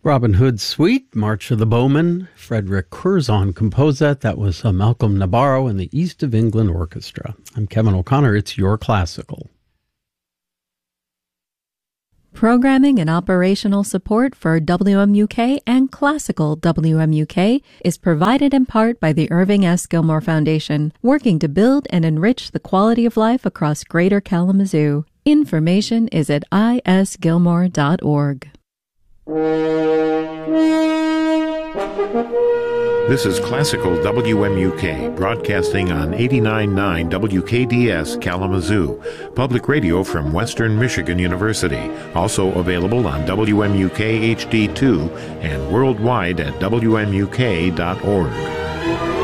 Robin Hood's Suite, March of the Bowmen. Frederick Curzon composed that. That was Malcolm Nabarro and the East of England Orchestra. I'm Kevin O'Connor. It's Your Classical. Programming and operational support for WMUK and Classical WMUK is provided in part by the Irving S. Gilmore Foundation, working to build and enrich the quality of life across Greater Kalamazoo. Information is at isgilmore.org. This is Classical WMUK, broadcasting on 89.9 WKDS Kalamazoo, public radio from Western Michigan University, also available on WMUK HD2 and worldwide at WMUK.org.